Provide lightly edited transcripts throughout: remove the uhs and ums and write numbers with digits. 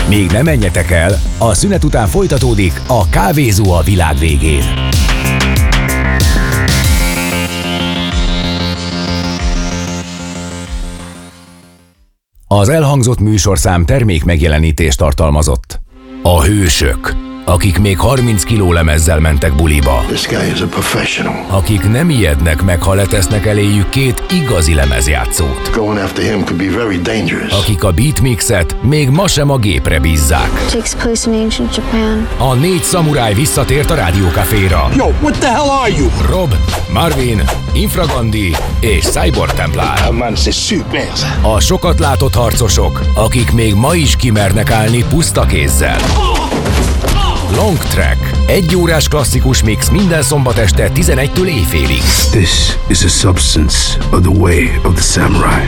Még ne menjetek el, a szünet után folytatódik a Kávézó a világ végén. Az elhangzott műsorszám termék megjelenítést tartalmazott. A hősök, akik még 30 kiló lemezzel mentek buliba. Akik nem ijednek meg, ha letesznek eléjük két igazi lemezjátszót. Akik a beatmixet még ma sem a gépre bízzák. A 4 szamuráj visszatért a Rádió Caféra. Yo, what the hell are you? Rob, Marvin, Infragandi és Cyborg Templar. A sokat látott harcosok, akik még ma is kimernek állni puszta kézzel. Long Track. 1 órás klasszikus mix minden szombat este 11-től éjfélig. This is a substance of the way of the samurai.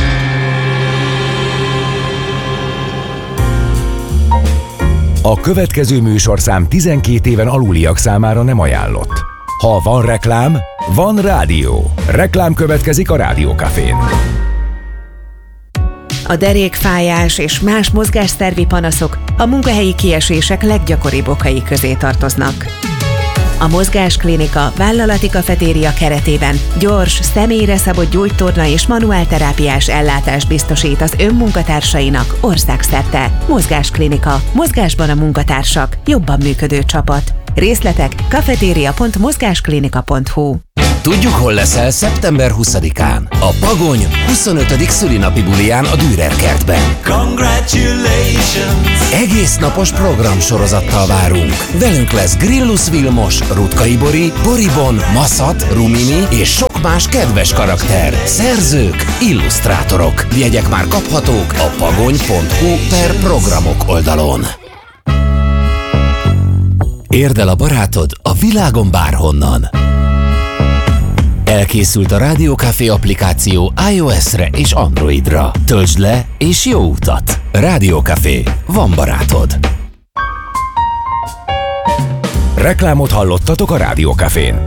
A következő műsorszám 12 éven aluliak számára nem ajánlott. Ha van reklám, van rádió. Reklám következik a Rádió Cafén. A derékfájás és más mozgásszervi panaszok a munkahelyi kiesések leggyakoribb okai közé tartoznak. A Mozgásklinika vállalati kafetéria keretében gyors, személyre szabott gyógytorna és manuálterápiás ellátást biztosít az önmunkatársainak országszerte. Mozgásklinika. Mozgásban a munkatársak. Jobban működő csapat. Részletek kafeteria.mozgásklinika.hu. Tudjuk, hol leszel szeptember 20-án. A Pagony 25. szülinapi buliján a Dürer kertben. Congratulations! Egész napos programsorozattal várunk. Velünk lesz Grillus Vilmos, Rutkay Bori, Boribon, Maszat, Rumini és sok más kedves karakter. Szerzők, illusztrátorok. Jegyek már kaphatók a pagony.hu/programok oldalon. Érd el a barátod a világon bárhonnan. Elkészült a Rádió Café applikáció iOS-re és Androidra. Töltsd le és jó utat! Rádió Café. Van barátod. Reklámot hallottatok a Rádió Cafén.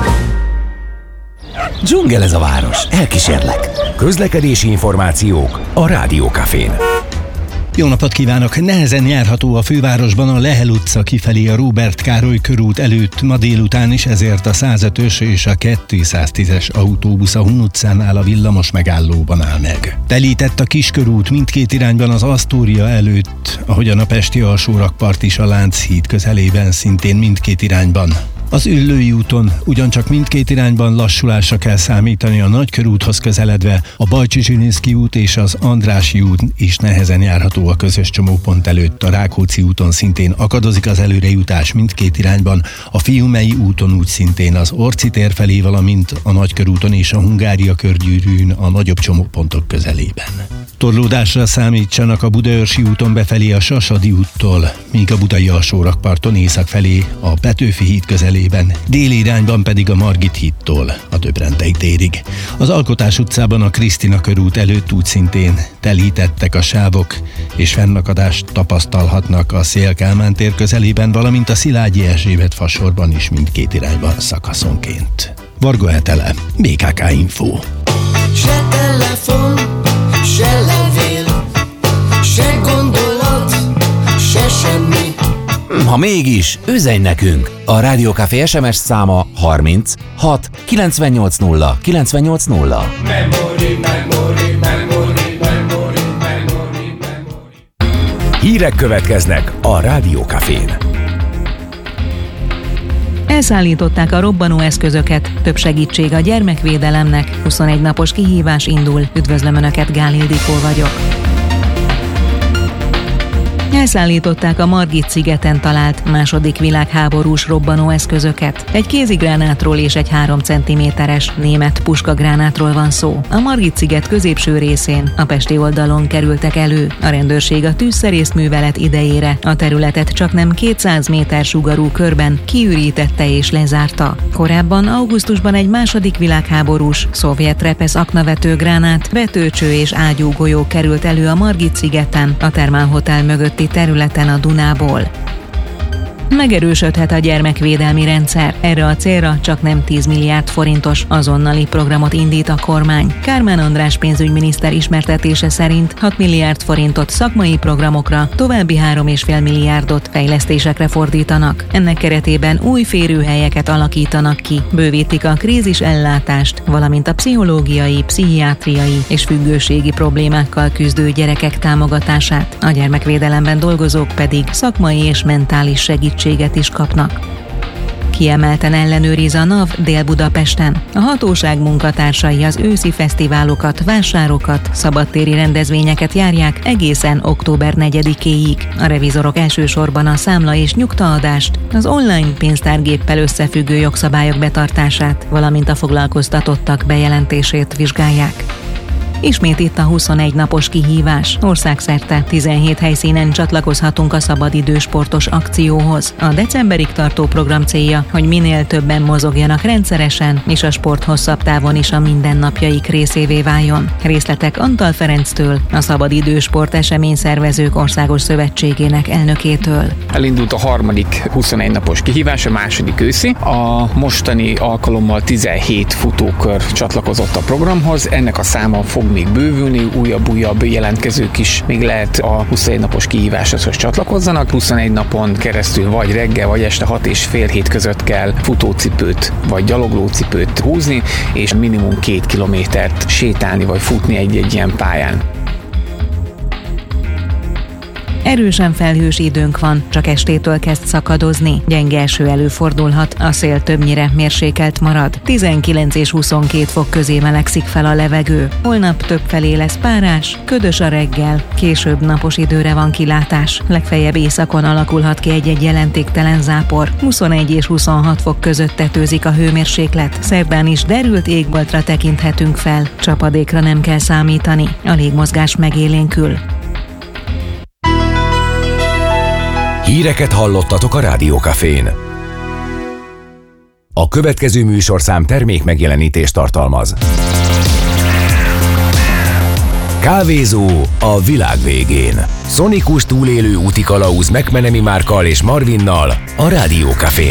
Dzsungel ez a város. Elkísérlek. Közlekedési információk a Rádió Cafén. Jó napot kívánok! Nehezen járható a fővárosban a Lehel utca kifelé a Róbert Károly körút előtt ma délután is, ezért a 105-ös és a 210-es autóbusz a Hun utcánál a villamos megállóban áll meg. Telített a Kiskörút mindkét irányban az Asztória előtt, ahogyan a pesti alsórakpart is a Lánchíd közelében szintén mindkét irányban. Az Üllői úton ugyancsak mindkét irányban lassulásra kell számítani, a Nagykörúthoz közeledve a Bajcsy-Zsilinszky út és az Andrássy út is nehezen járható a közös csomópont előtt. A Rákóczi úton szintén akadozik az előrejutás mindkét irányban, a Fiumei úton úgy szintén az Orci tér felé, valamint a Nagykörúton és a Hungária körgyűrűn a nagyobb csomópontok közelében. Torlódásra számítsanak a Budaörsi úton befelé a Sasadi úttól, míg a budai alsórakparton észak felé a Petőfi híd közelében, déli irányban pedig a Margit hídtól a Döbrentei térig. Az Alkotás utcában a Krisztina körút előtt úgy szintén telítettek a sávok, és fennakadást tapasztalhatnak a Széll-Kálmán tér közelében, valamint a Szilágyi Erzsébet fasorban is mindkét irányban szakaszonként. Varga Etele, BKK Info. Se telefon, se levél, se gondolat, se semmi. Ha mégis, üzenj nekünk! A Rádió Café SMS száma 30 6 98 0 98 0. Hírek következnek a Rádió Cafén. Elszállították a robbanóeszközöket, több segítség a gyermekvédelemnek, 21 napos kihívás indul. Üdvözlöm Önöket, Gál Ildikó vagyok. Elszállították a Margit-szigeten talált második világháborús robbanóeszközöket. Egy kézigránátról és egy 3 cm-es német puskagránátról van szó. A Margit-sziget középső részén, a pesti oldalon kerültek elő. A rendőrség a tűzszerészművelet idejére a területet csaknem 200 méter sugarú körben kiürítette és lezárta. Korábban augusztusban egy második világháborús szovjet repesz aknavető gránát, vetőcső és ágyúgolyó került elő a Margit-szigeten, a Thermal Hotel mögötti területen a Dunából. Megerősödhet a gyermekvédelmi rendszer. Erre a célra csak nem 10 milliárd forintos azonnali programot indít a kormány. Kármán András pénzügyminiszter ismertetése szerint 6 milliárd forintot szakmai programokra, további 3,5 milliárdot fejlesztésekre fordítanak. Ennek keretében új férőhelyeket alakítanak ki, bővítik a krízis ellátást, valamint a pszichológiai, pszichiátriai és függőségi problémákkal küzdő gyerekek támogatását. A gyermekvédelemben dolgozók pedig szakmai és mentális segítséget is kapnak. Kiemelten ellenőriz a NAV Dél-Budapesten. A hatóság munkatársai az őszi fesztiválokat, vásárokat, szabadtéri rendezvényeket járják egészen október 4-éig. A revizorok elsősorban a számla és nyugtaadást, az online pénztárgéppel összefüggő jogszabályok betartását, valamint a foglalkoztatottak bejelentését vizsgálják. Ismét itt a 21 napos kihívás. Országszerte 17 helyszínen csatlakozhatunk a szabadidősportos akcióhoz. A decemberig tartó program célja, hogy minél többen mozogjanak rendszeresen, és a sport hosszabb távon is a mindennapjaik részévé váljon. Részletek Antal Ferenctől, a Szabadidősport Eseményszervezők Országos Szövetségének elnökétől. Elindult a harmadik 21 napos kihívás, a második őszi. A mostani alkalommal 17 futókör csatlakozott a programhoz. Ennek a száma fog még bővülni, újabb jelentkezők is még lehet a 21 napos kihíváshoz, hogy csatlakozzanak. 21 napon keresztül vagy reggel, vagy este 6 és fél 7 között kell futócipőt vagy gyaloglócipőt húzni, és minimum 2 kilométert sétálni vagy futni egy-egy ilyen pályán. Erősen felhős időnk van, csak estétől kezd szakadozni. Gyenge eső előfordulhat, a szél többnyire mérsékelt marad. 19 és 22 fok közé melegszik fel a levegő. Holnap többfelé lesz párás, ködös a reggel, később napos időre van kilátás. Legfeljebb északon alakulhat ki egy-egy jelentéktelen zápor. 21 és 26 fok között tetőzik a hőmérséklet. Szerdán is derült égboltra tekinthetünk fel. Csapadékra nem kell számítani. A légmozgás megélénkül. Híreket hallottatok a Rádió Cafén. A következő műsorszám termék megjelenítést tartalmaz. Kávézó a világ végén. Szonikus túlélő útikalauz McMenemy Márkkal és Marvinnal a Rádió Cafén.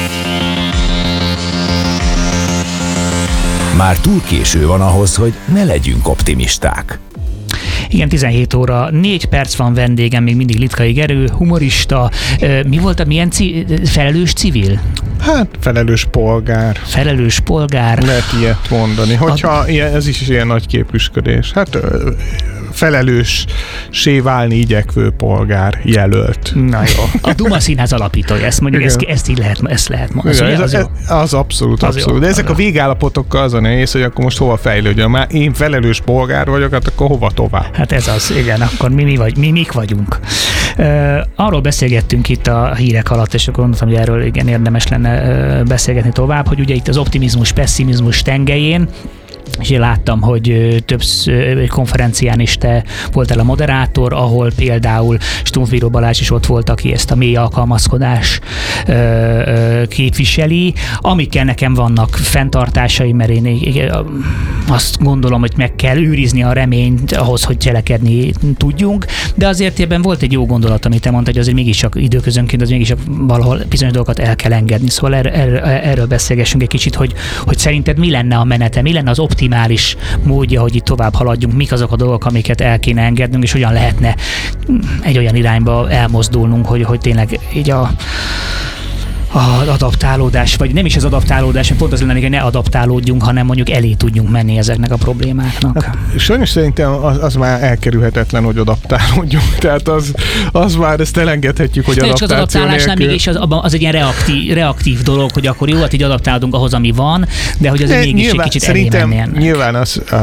Már túl késő van ahhoz, hogy ne legyünk optimisták. Igen, 17 óra, 4 perc van vendégem, még mindig Litkai Gerő, humorista. Mi volt a milyen felelős civil? Hát, felelős polgár. Felelős polgár. Lehet ilyet mondani, hogyha ez is ilyen nagy képüsködés. Hát felelőssé válni igyekvő polgár jelölt. Na jó. A Duma Színház alapítója, ezt mondjuk, ezt így lehet mondani. Az abszolút. De ezek a végállapotokkal az a nehéz, hogy akkor most hova fejlődjön. Már én felelős polgár vagyok, hát akkor hova tovább? Hát ez az, igen, akkor mi mik vagyunk. Arról beszélgettünk itt a hírek alatt, és akkor gondoltam, hogy erről igen érdemes lenne beszélgetni tovább, hogy ugye itt az optimizmus, pessimizmus tengelyén, és én láttam, hogy több konferencián is te voltál a moderátor, ahol például Stumpfbíró Balázs is ott volt, aki ezt a mély alkalmazkodás képviseli, amikkel nekem vannak fenntartásaim, mert én azt gondolom, hogy meg kell őrizni a reményt ahhoz, hogy cselekedni tudjunk, de azért ebben volt egy jó gondolat, amit te mondtad, hogy azért mégiscsak időközönként, az mégiscsak valahol bizonyos dolgokat el kell engedni. Szóval erről beszélgessünk egy kicsit, hogy szerinted mi lenne a menete, mi lenne az optimális módja, hogy itt tovább haladjunk, mik azok a dolgok, amiket el kéne engednünk, és hogyan lehetne egy olyan irányba elmozdulnunk, hogy tényleg így az adaptálódás, vagy nem is az adaptálódás, pont az lenne, hogy ne adaptálódjunk, hanem mondjuk elé tudjunk menni ezeknek a problémáknak. Hát, sajnos szerintem az már elkerülhetetlen, hogy adaptálódjunk. Tehát az már ezt elengedhetjük, hogy adaptáció nélkül. Az adaptálásnál mégis az egy ilyen reaktív dolog, hogy akkor jó, hogy adaptálódunk ahhoz, ami van, de hogy azért mégis egy kicsit elé menni ennek. Nyilván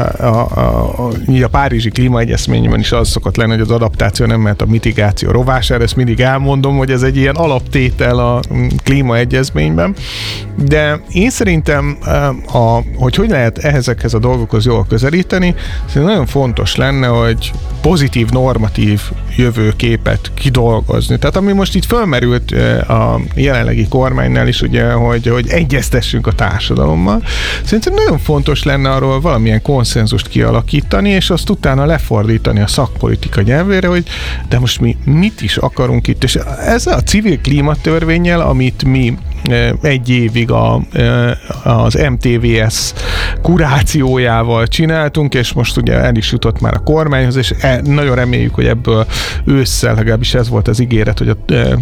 a Párizsi Klímaegyezményben is az szokott lenni, hogy az adaptáció nem mehet a mitigáció rovására, ezt mindig elmondom, hogy ez egy ilyen alaptétel a klímaegyezményben, de én szerintem, hogy lehet ezekhez a dolgokhoz jól közelíteni, szerintem nagyon fontos lenne, hogy pozitív, normatív jövőképet kidolgozni. Tehát ami most itt fölmerült a jelenlegi kormánynál is, ugye, hogy egyeztessünk a társadalommal. Szerintem nagyon fontos lenne arról valamilyen konszenzust kialakítani, és azt utána lefordítani a szakpolitika nyelvére, hogy de most mi mit is akarunk itt. És ez a civil klímatörvénnyel, amit mi egy évig az MTVS kurációjával csináltunk, és most ugye el is jutott már a kormányhoz, és nagyon reméljük, hogy ebből ősszel, legalábbis ez volt az ígéret, hogy a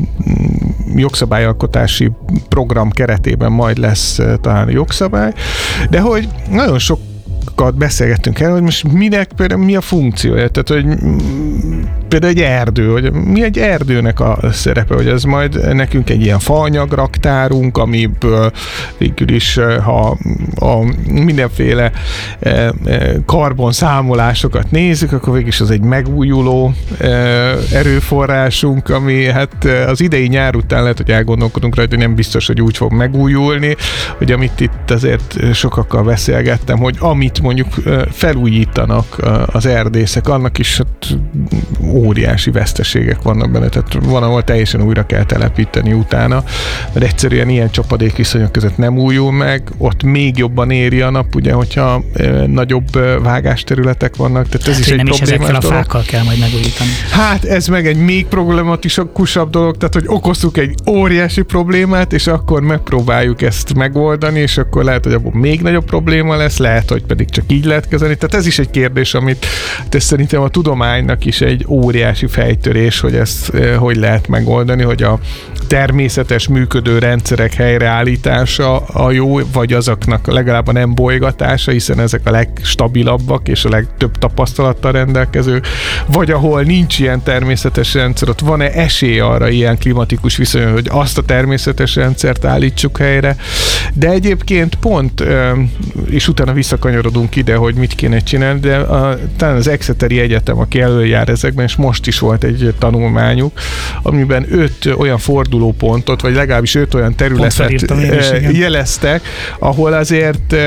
jogszabályalkotási program keretében majd lesz talán jogszabály, de hogy nagyon sok beszélgettünk el, hogy most minek például mi a funkciója, tehát hogy például egy erdő, hogy mi egy erdőnek a szerepe, hogy ez majd nekünk egy ilyen faanyagраktárunk, amiből végül is, ha mindenféle karbonszámolásokat nézzük, akkor végül is az egy megújuló erőforrásunk, ami hát az idei nyár után lehet, hogy elgondolkodunk rajta, hogy nem biztos, hogy úgy fog megújulni, hogy amit itt azért sokakkal beszélgettem, hogy amit mondjuk felújítanak az erdészek, annak is óriási veszteségek vannak benne, tehát van, ahol teljesen újra kell telepíteni utána, mert egyszerűen ilyen csapadékviszonyok között nem újul meg, ott még jobban éri a nap, ugye, hogyha nagyobb vágásterületek vannak, tehát ez is egy problémás dolog. Nem is ezekkel a fákkal kell majd megújítani. Hát ez meg egy még problematikusabb dolog, tehát hogy okoztuk egy óriási problémát, és akkor megpróbáljuk ezt megoldani, és akkor lehet, hogy abban még nagyobb probléma lesz, lehet, hogy pedig csak így lehet kezelni. Tehát ez is egy kérdés, amit szerintem a tudománynak is egy óriási fejtörés, hogy ezt hogy lehet megoldani, hogy a természetes működő rendszerek helyreállítása a jó, vagy azoknak legalább a nem bolygatása, hiszen ezek a legstabilabbak és a legtöbb tapasztalattal rendelkező, vagy ahol nincs ilyen természetes rendszer, ott van-e esély arra ilyen klimatikus viszonyon, hogy azt a természetes rendszert állítsuk helyre. De egyébként pont, és utána visszakanyarodunk ide, hogy mit kéne csinálni, de talán az Exeteri Egyetem, aki előjár ezekben, és most is volt egy tanulmányuk, amiben 5 olyan fordulópontot, vagy legalábbis 5 olyan területet jeleztek, ahol azért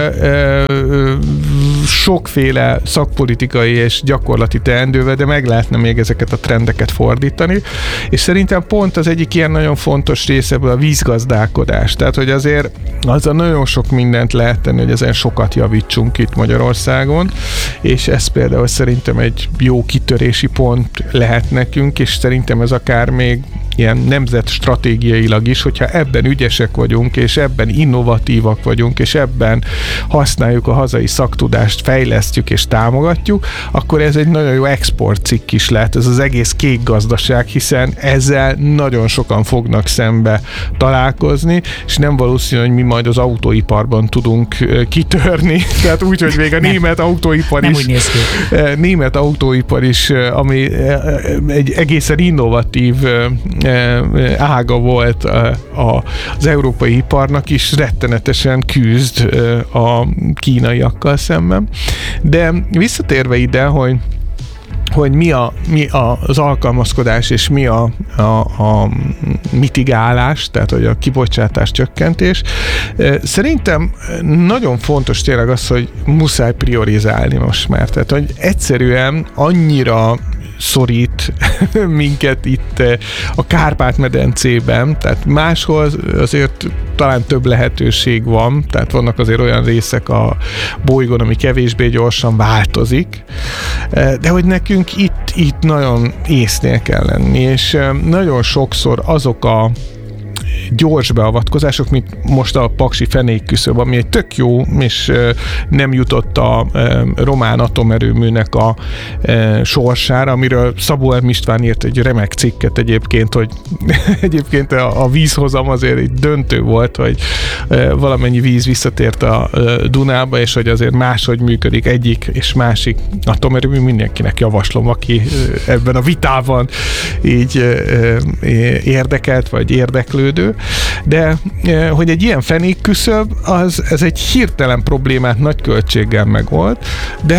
sokféle szakpolitikai és gyakorlati teendővel, de meg lehetne még ezeket a trendeket fordítani, és szerintem pont az egyik ilyen nagyon fontos része ebből a vízgazdálkodás. Tehát, hogy azért azzal nagyon sok mindent lehet tenni, hogy ezen sokat javítsunk itt Magyarországon, és ez például szerintem egy jó kitörési pont lehet nekünk, és szerintem ez akár még ilyen nemzetstratégiailag is, hogyha ebben ügyesek vagyunk, és ebben innovatívak vagyunk, és ebben használjuk a hazai szaktudást, fejlesztjük és támogatjuk, akkor ez egy nagyon jó exportcikk is lehet, ez az egész kék gazdaság, hiszen ezzel nagyon sokan fognak szembe találkozni, és nem valószínű, hogy mi majd az autóiparban tudunk kitörni, tehát úgy, hogy még a német autóipar is, német autóipar is, ami egy egészen innovatív ága volt az európai iparnak is, rettenetesen küzd a kínaiakkal szemben. De visszatérve ide, hogy mi az alkalmazkodás és mi a mitigálás, tehát hogy a kibocsátás csökkentés. Szerintem nagyon fontos tényleg az, hogy muszáj priorizálni most már. Tehát, hogy egyszerűen annyira szorít minket itt a Kárpát-medencében, tehát máshol azért talán több lehetőség van, tehát vannak azért olyan részek a bolygón, ami kevésbé gyorsan változik, de hogy nekünk itt nagyon észnél kell lenni, és nagyon sokszor azok a gyors beavatkozások, mint most a paksi fenékküszöb, ami egy tök jó, és nem jutott a román atomerőműnek a sorsára, amiről Szabó M. István írt egy remek cikket egyébként, hogy egyébként a vízhozam azért itt döntő volt, hogy valamennyi víz visszatért a Dunába, és hogy azért máshogy működik egyik és másik atomerőmű, mindenkinek javaslom, aki ebben a vitában így érdekelt, vagy érdeklődő, de hogy egy ilyen fenékküszöb, ez egy hirtelen problémát nagy költséggel megold, de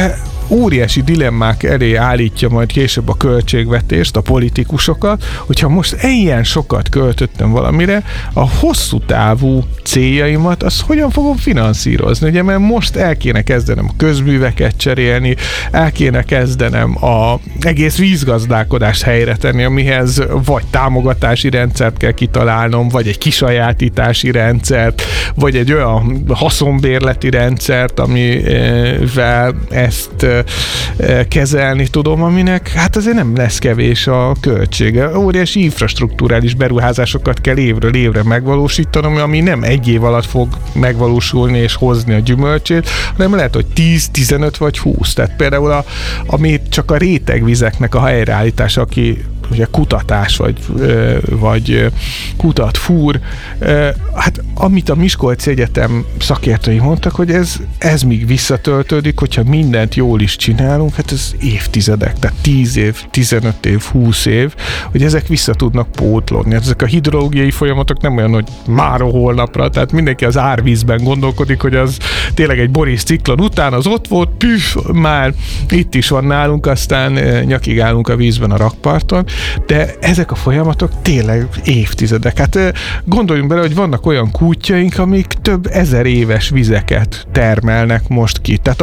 óriási dilemmák elé állítja majd később a költségvetést, a politikusokat, hogyha most ilyen sokat költöttem valamire, a hosszú távú céljaimat, azt hogyan fogom finanszírozni? Ugye, mert most el kéne kezdenem a közműveket cserélni, el kéne kezdenem az egész vízgazdálkodást helyre tenni, amihez vagy támogatási rendszert kell kitalálnom, vagy egy kisajátítási rendszert, vagy egy olyan haszonbérleti rendszert, amivel ezt kezelni tudom, aminek hát azért nem lesz kevés a költsége. Óriási infrastrukturális beruházásokat kell évről évre megvalósítanom, ami nem egy év alatt fog megvalósulni és hozni a gyümölcsét, hanem lehet, hogy 10, 15 vagy 20. Tehát például ami csak a rétegvizeknek a helyreállítása, aki ugye kutatás vagy kutat fúr, hát amit a Miskolci Egyetem szakértői mondtak, hogy ez még visszatöltődik, hogyha mindent jól is csinálunk, hát ez évtizedek, tehát 10 év, 15 év, 20 év, hogy ezek vissza tudnak pótlódni. Ezek a hidrológiai folyamatok nem olyan, hogy mára holnapra, tehát mindenki az árvízben gondolkodik, hogy az tényleg egy Boris ciklon után az ott volt, püff, már itt is van nálunk, aztán nyakig állunk a vízben a rakparton, de ezek a folyamatok tényleg évtizedek. Hát gondoljunk bele, hogy vannak olyan kútjaink, amik több ezer éves vizeket termelnek most ki. Tehát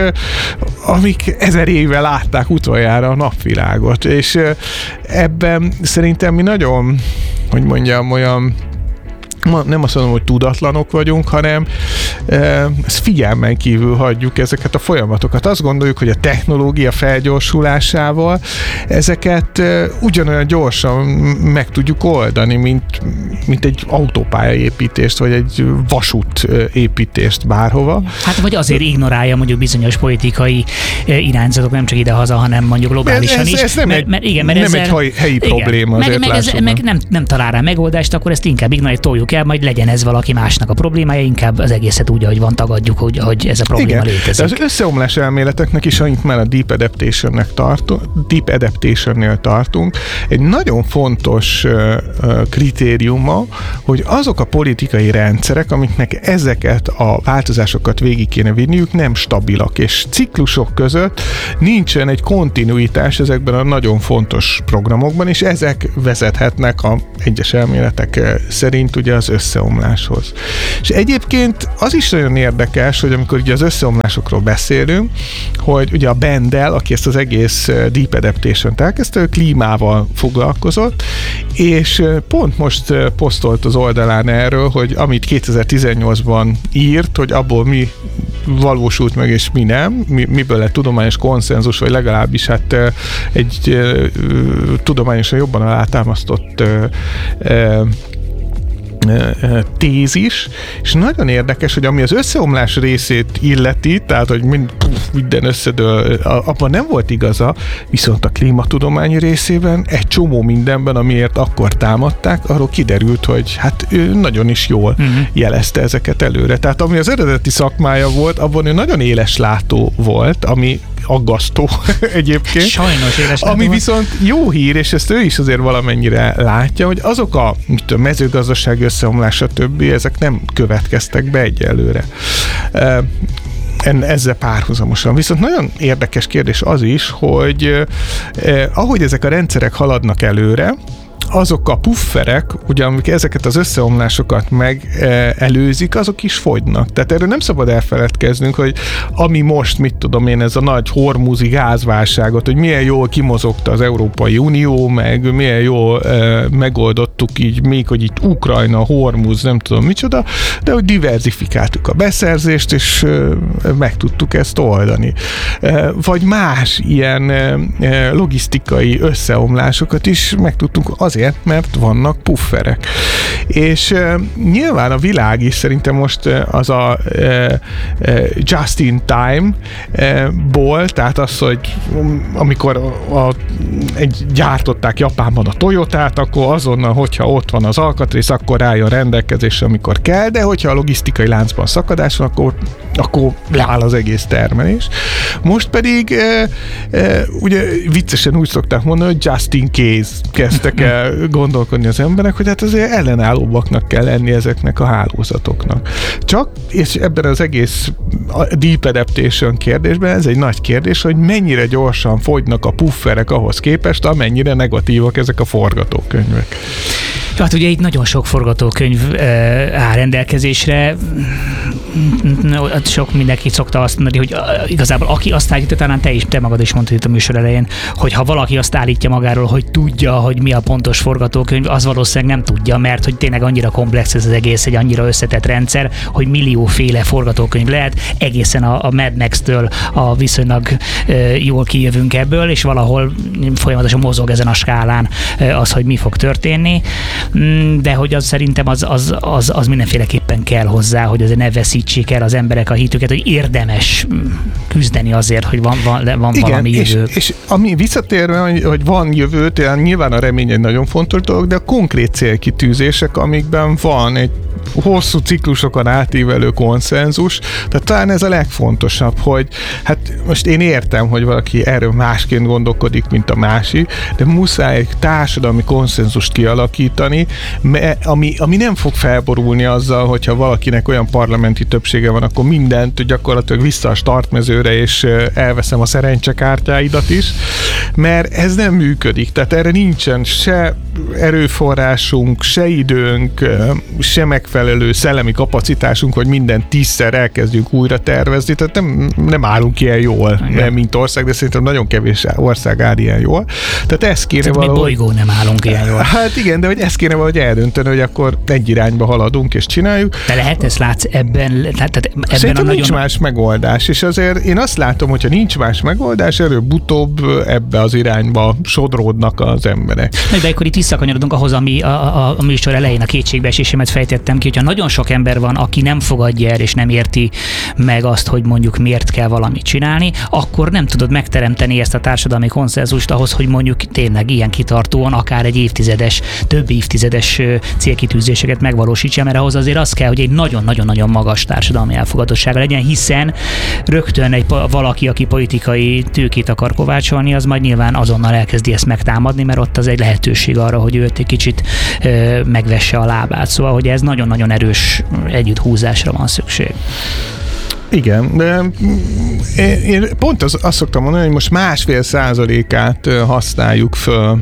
amik 1000 éve látták utoljára a napvilágot. És ebben szerintem mi nagyon, hogy mondjam, olyan nem azt mondom, hogy tudatlanok vagyunk, hanem ezt figyelmen kívül hagyjuk ezeket a folyamatokat. Azt gondoljuk, hogy a technológia felgyorsulásával ezeket ugyanolyan gyorsan meg tudjuk oldani, mint egy autópályaépítést, vagy egy vasútépítést bárhova. Hát vagy azért ignorálja mondjuk bizonyos politikai irányzatok, nem csak idehaza, hanem mondjuk globálisan is. Ez nem egy helyi probléma. Meg nem talál rá megoldást, akkor ezt inkább ignoráljuk, toljuk el, majd legyen ez valaki másnak a problémája, inkább az egészet úgy, ahogy van, tagadjuk, hogy ez a probléma létezik. Az összeomlás elméleteknek is, amit már a Deep Adaptation-nél tartunk, egy nagyon fontos kritériuma, hogy azok a politikai rendszerek, amiknek ezeket a változásokat végig kéne vinniük, nem stabilak, és ciklusok között nincsen egy kontinuitás ezekben a nagyon fontos programokban, és ezek vezethetnek a egyes elméletek szerint ugye az összeomláshoz. És egyébként az is nagyon érdekes, hogy amikor ugye az összeomlásokról beszélünk, hogy ugye a Bendel, aki ezt az egész Deep Adaptation-t elkezdte, ő klímával foglalkozott, és pont most posztolt az oldalán erről, hogy amit 2018-ban írt, hogy abból mi valósult meg, és mi nem, miből lett tudományos konszenzus, vagy legalábbis hát egy tudományosan jobban alátámasztott tézis, és nagyon érdekes, hogy ami az összeomlás részét illeti, tehát, hogy minden összedől, abban nem volt igaza, viszont a klímatudományi részében egy csomó mindenben, amiért akkor támadták, arról kiderült, hogy hát ő nagyon is jól jelezte ezeket előre. Tehát ami az eredeti szakmája volt, abban ő nagyon éles látó volt, ami aggasztó egyébként. Sajnos éles látó. Ami viszont jó hír, és ezt ő is azért valamennyire látja, hogy azok a mezőgazdasági összeomlása többi, ezek nem következtek be egyelőre. Ezzel párhuzamosan. Viszont nagyon érdekes kérdés az is, hogy ahogy ezek a rendszerek haladnak előre, azok a pufferek, ugye, amik ezeket az összeomlásokat megelőzik, azok is fogynak. Tehát erről nem szabad elfeledkeznünk, hogy ami most, mit tudom én, ez a nagy hormuzi gázválságot, hogy milyen jól kimozogta az Európai Unió, meg milyen jól megoldottuk így, még hogy itt Ukrajna, Hormuz, nem tudom micsoda, de hogy diverzifikáltuk a beszerzést, és meg tudtuk ezt oldani. Vagy más ilyen logisztikai összeomlásokat is meg tudtunk azért, mert vannak pufferek. És nyilván a világ is szerintem most az a just in time-ból, tehát az, hogy amikor gyártották Japánban a Toyotát, akkor azonnal, hogyha ott van az alkatrész, akkor rájön rendelkezésre, amikor kell, de hogyha a logisztikai láncban szakadás van, akkor leáll az egész termelés. Most pedig ugye viccesen úgy szokták mondani, hogy just in case kezdtek el kell gondolkodni az emberek, hogy hát azért ellenállóbbaknak kell lenni ezeknek a hálózatoknak. Csak, és ebben az egész deep adaptation kérdésben ez egy nagy kérdés, hogy mennyire gyorsan fogynak a pufferek ahhoz képest, amennyire negatívak ezek a forgatókönyvek. Hát ugye itt nagyon sok forgatókönyv áll rendelkezésre. Sok mindenki szokta azt mondani, hogy igazából aki azt állítja, talán te magad is mondtad itt a műsor elején, hogy ha valaki azt állítja magáról, hogy tudja, hogy mi a pontos forgatókönyv, az valószínűleg nem tudja, mert hogy tényleg annyira komplex ez az egész, egy annyira összetett rendszer, hogy millióféle forgatókönyv lehet, egészen a Mad Max-től a viszonylag jól kijövünk ebből, és valahol folyamatosan mozog ezen a skálán az, hogy mi fog történni. De hogy az szerintem az mindenféleképpen kell hozzá, hogy azért ne veszítsék el az emberek a hitüket, hogy érdemes küzdeni azért, hogy van valami jövő. És ami visszatérve, hogy van jövő, tehát nyilván a remény egy nagyon fontos dolog, de a konkrét célkitűzések, amikben van egy hosszú ciklusokon átívelő konszenzus, tehát talán ez a legfontosabb, hogy hát most én értem, hogy valaki erről másként gondolkodik, mint a másik, de muszáj egy társadalmi konszenzust kialakítani, ami nem fog felborulni azzal, hogyha valakinek olyan parlamenti többsége van, akkor mindent gyakorlatilag vissza a startmezőre, és elveszem a szerencsekártyáidat is, mert ez nem működik. Tehát erre nincsen se erőforrásunk, se időnk, se megfelelő szellemi kapacitásunk, hogy mindent 10-szer elkezdjünk újra tervezni, tehát nem állunk ilyen jól, mint ország, de szerintem nagyon kevés ország áll ilyen jól. Tehát ezt kéne valahogy... Mi bolygó nem állunk ilyen jól. Hát igen, de hogy ezt kéne valahogy eldönteni, hogy akkor egy irányba haladunk és csináljuk. De lehet, ezt látsz ebben szerintem nincs más megoldás, és azért én azt látom, hogyha nincs más megoldás, előbb-utóbb ebbe az irányba sodródnak az emberek. De akkor itt visszakanyarodunk ahhoz, ami a műsor elején a kétségbeesésemet fejtettem ki, hogyha nagyon sok ember van, aki nem fogadja el és nem érti meg azt, hogy mondjuk miért kell valamit csinálni, akkor nem tudod megteremteni ezt a társadalmi konszenzust ahhoz, hogy mondjuk tényleg ilyen kitartóan akár egy több évtizedes célkitűzéseket megvalósítsa, mert ahhoz azért az kell, hogy egy nagyon-nagyon-nagyon magas társadalmi elfogadottsága legyen, hiszen rögtön valaki, aki politikai tőkét akar kovácsolni, az majd nyilván azonnal elkezdi ezt megtámadni, mert ott az egy lehetőség arra, hogy őt egy kicsit megvesse a lábát. Szóval, hogy ez nagyon-nagyon erős együtthúzásra van szükség. Igen, de én pont azt szoktam mondani, hogy most 1,5%-át használjuk föl,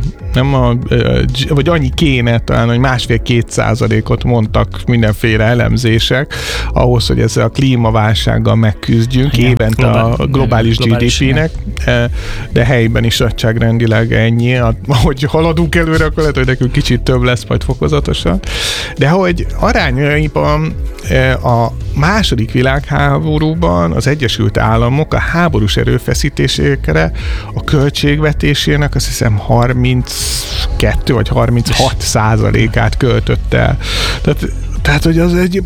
vagy annyi kéne talán, hogy 1,5-2%-ot mondtak mindenféle elemzések ahhoz, hogy ezzel a klímaválsággal megküzdjünk, évente a globális GDP-nek, de helyben is nagyságrendileg ennyi. Ahogy haladunk előre, akkor lehet, hogy nekünk kicsit több lesz majd fokozatosan. De hogy arányaiban a második világháborúban az Egyesült Államok a háborús erőfeszítésekre a költségvetésének azt hiszem 32 vagy 36%-át költött el. Tehát, hogy az egy...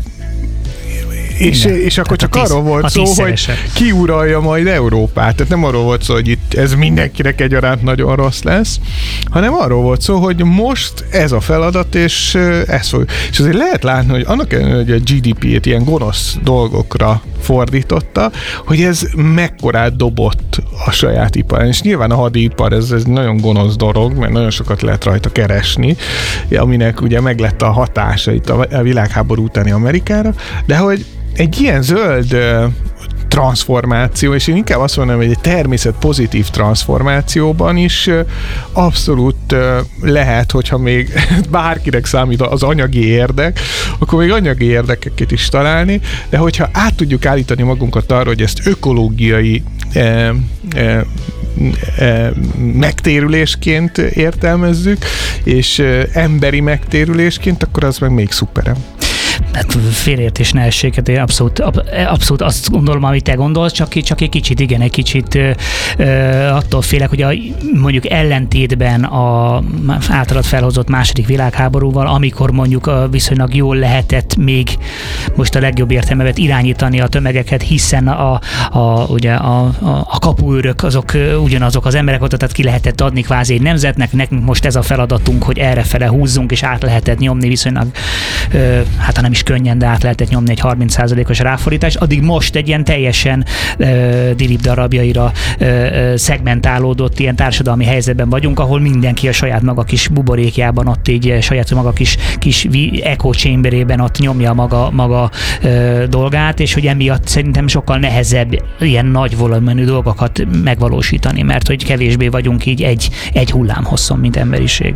És akkor csak arról volt szó, hogy ki uralja majd Európát. Tehát nem arról volt szó, hogy itt ez mindenkinek egyaránt nagyon rossz lesz, hanem arról volt szó, hogy most ez a feladat, és ez fog. És azért lehet látni, hogy annak ellenére, hogy a GDP-t ilyen gonosz dolgokra fordította, hogy ez mekkorát dobott a saját iparán. És nyilván a hadipar ez nagyon gonosz dolog, mert nagyon sokat lehet rajta keresni, aminek ugye meglett a hatása itt a világháború utáni Amerikára, de hogy egy ilyen zöld transformáció, és én inkább azt mondom, hogy egy természet pozitív transformációban is abszolút lehet, hogyha még bárkinek számít az anyagi érdek, akkor még anyagi érdekeket is találni, de hogyha át tudjuk állítani magunkat arra, hogy ezt ökológiai megtérülésként értelmezzük, és emberi megtérülésként, akkor az meg még szuperem. Hát félreértés ne essék, én abszolút azt gondolom, amit te gondolsz, csak egy kicsit attól félek, hogy mondjuk ellentétben a általad felhozott második világháborúval, amikor mondjuk viszonylag jól lehetett még most a legjobb értelmevet irányítani a tömegeket, hiszen ugye a kapuőrök azok ugyanazok az emberek voltak, tehát ki lehetett adni kvázi egy nemzetnek, nekünk most ez a feladatunk, hogy errefele húzzunk, és át lehetett nyomni viszonylag, hát ha nem is könnyen, de át lehetett nyomni egy 30%-os ráfordítást. Addig most egy ilyen teljesen dilip darabjaira szegmentálódott ilyen társadalmi helyzetben vagyunk, ahol mindenki a saját maga kis buborékjában, ott így saját maga kis echo chamberében ott nyomja maga dolgát, és hogy emiatt szerintem sokkal nehezebb ilyen nagy volumenű dolgokat megvalósítani, mert hogy kevésbé vagyunk így egy hullámhosszon, mint emberiség.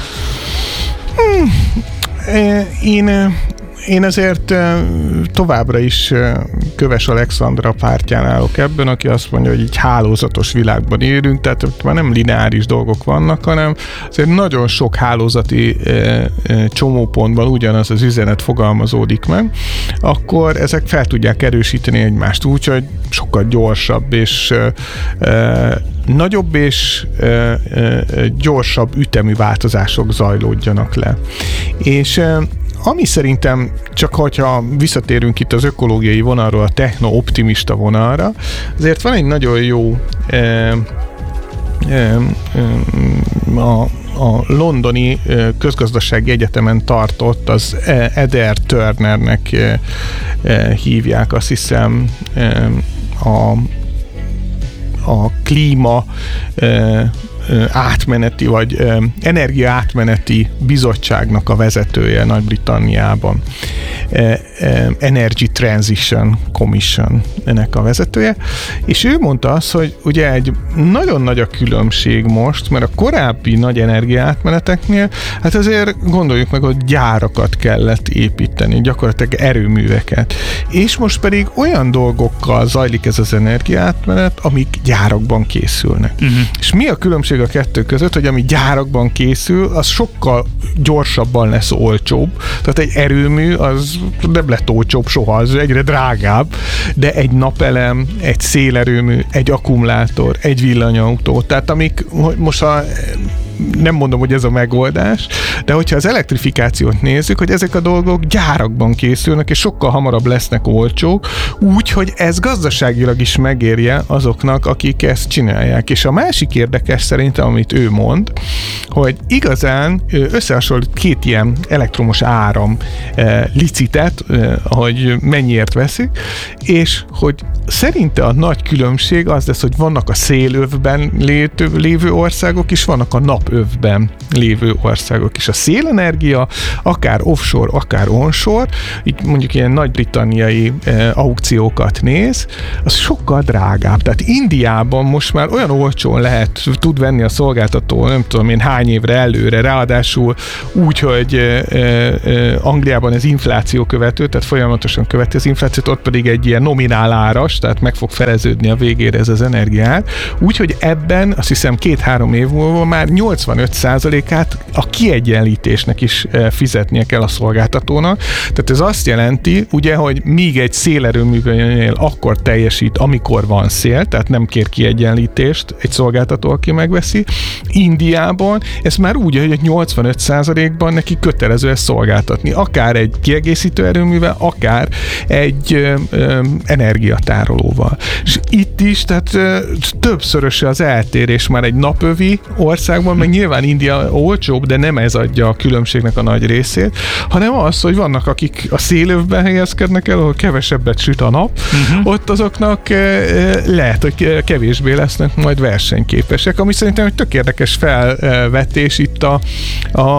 Én azért továbbra is Köves Alexandra pártján állok ebben, aki azt mondja, hogy így hálózatos világban élünk, tehát már nem lineáris dolgok vannak, hanem azért nagyon sok hálózati csomópontban ugyanaz az üzenet fogalmazódik meg, akkor ezek fel tudják erősíteni egymást úgy, hogy sokkal gyorsabb és nagyobb és gyorsabb ütemű változások zajlódjanak le. És ami szerintem, csak hogyha visszatérünk itt az ökológiai vonalról a techno-optimista vonalra, azért van egy nagyon jó a londoni közgazdasági egyetemen tartott, az Adair Turnernek hívják, azt hiszem a klíma átmeneti, vagy energia átmeneti bizottságnak a vezetője Nagy-Britanniában. Energy Transition Commission ennek a vezetője, és ő mondta azt, hogy ugye egy nagyon nagy a különbség most, mert a korábbi nagy energia átmeneteknél, hát azért gondoljuk meg, hogy gyárakat kellett építeni, gyakorlatilag erőműveket. És most pedig olyan dolgokkal zajlik ez az energia átmenet, amik gyárakban készülnek. És mi a különbség a kettő között, hogy ami gyárakban készül, az sokkal gyorsabban lesz olcsóbb. Tehát egy erőmű az nem lett olcsóbb soha, az egyre drágább, de egy napelem, egy szélerőmű, egy akkumulátor, egy villanyautó, tehát amik most nem mondom, hogy ez a megoldás, de hogyha az elektrifikációt nézzük, hogy ezek a dolgok gyárakban készülnek, és sokkal hamarabb lesznek olcsók, úgy, hogy ez gazdaságilag is megérje azoknak, akik ezt csinálják. És a másik érdekes szerintem, amit ő mond, hogy igazán összehasonlít két ilyen elektromos áram licitet, hogy mennyiért veszik, és hogy szerinte a nagy különbség az lesz, hogy vannak a szélövben lévő országok, és vannak a napövben lévő országok is. A szélenergia, akár offshore, akár onshore, így mondjuk ilyen nagy-britanniai aukciókat néz, az sokkal drágább. Tehát Indiában most már olyan olcsón tud venni a szolgáltató, nem tudom én hány évre előre, ráadásul úgy, hogy Angliában ez infláció követő, tehát folyamatosan követi az inflációt, ott pedig egy ilyen nominál áras, tehát meg fog feleződni a végére ez az energiár. Úgyhogy ebben azt hiszem 2-3 év múlva már 85%-át a kiegyenlítésnek is fizetnie kell a szolgáltatónak. Tehát ez azt jelenti, ugye, hogy míg egy szélerőművénél akkor teljesít, amikor van szél, tehát nem kér kiegyenlítést egy szolgáltató, aki megveszi. Indiában ez már úgy, hogy 85%-ban neki kötelező ezt szolgáltatni. Akár egy kiegészítő erőművel, akár egy energiatárolóval. És itt is, tehát többszöröse az eltérés már egy napövi országban, meg nyilván India olcsóbb, de nem ez adja a különbségnek a nagy részét, hanem az, hogy vannak, akik a szélövben helyezkednek el, ahol kevesebbet süt a nap, ott azoknak lehet, hogy kevésbé lesznek majd versenyképesek, ami szerintem egy tök érdekes felvetés itt a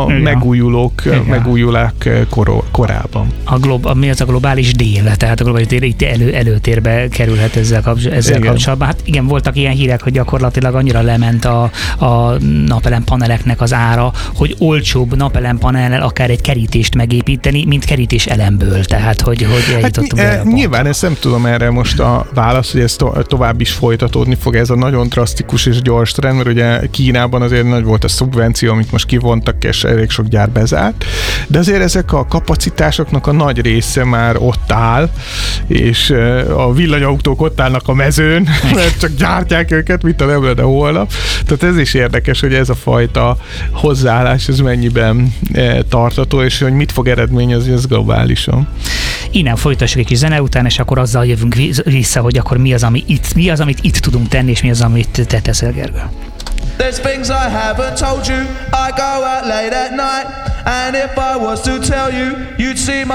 megújulók korában. Mi az a globális dél? Tehát a globális dél itt előtérbe kerülhet ezzel kapcsolatban. Hát igen, voltak ilyen hírek, hogy gyakorlatilag annyira lement a napelempaneleknek az ára, hogy olcsóbb napelempanellel akár egy kerítést megépíteni, mint kerítés elemből. Tehát, hogy eljutottunk erre a pontra. Nyilván ezt nem tudom erre most a válasz, hogy ez tovább is folytatódni fog, ez a nagyon drasztikus és gyors trend, mert ugye Kínában azért nagy volt a szubvenció, amit most kivontak, és elég sok gyár bezárt, de azért ezek a kapacitásoknak a nagy része már ott áll, és a villanyautók ott állnak a mezőn, mert csak gyártják őket, mint a nem lenne holnap. Tehát ez is érdekes, hogy ez a fajta hozzáállás, ez mennyiben tartató, és hogy mit fog eredményezni ez globálisan. Innen folytassuk egy kis zene után, és akkor azzal jövünk vissza, hogy akkor mi az, amit itt tudunk tenni, és mi az, amit te teszel, Gergő. There's things I haven't told you. I go out late at night, and if I was to tell you, you'd see my